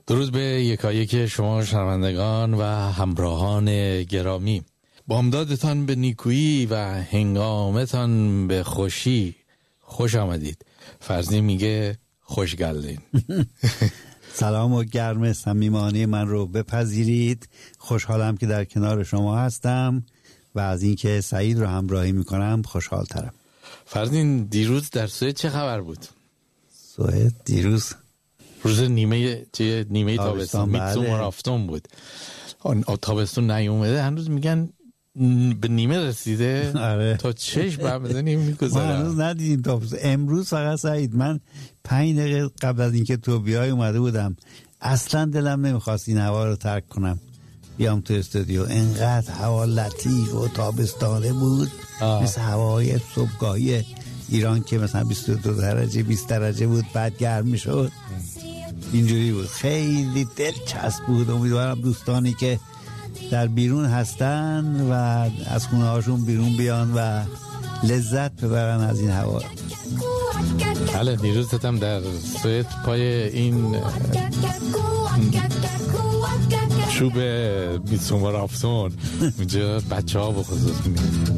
درود به یکایک شما شنوندگان و همراهان گرامی. بامدادتان به نیکویی و هنگامتان به خوشی. خوش آمدید. فرزین میگه خوش گلدین. سلام و گرم صمیمانه من رو بپذیرید. خوشحالم که در کنار شما هستم و از اینکه سعید رو همراهی میکنم خوشحال ترم. فرزین دیروز در سوئد چه خبر بود؟ سوئد دیروز روز نیمه تابستون میتسومر آفتون بود. تابستون نیومده هنوز میگن به نیمه رسیده. آره. تا چشم برمیزنیم میگذارم. ما هنوز ندیدیم تابستون. امروز فقط سعید من 5 دقیقه قبل از اینکه تو بیای اومده بودم، اصلا دلم نمیخواست این هوا رو ترک کنم بیام تو استودیو. انقدر هوا لطیف و تابستانه بود. مثل هوای صبحگاهی ایران که مثلا 22 درجه 20 درجه بود بعد گرم میشد. اینجوری بود، خیلی دلچسب بود. امیدوارم دوستانی که در بیرون هستن و از خونه هاشون بیرون بیان و لذت ببرن از این هوا. بله دیروز هم در سوئد پای این چوب میتسومر آفتون اونجا بچه ها بخصوص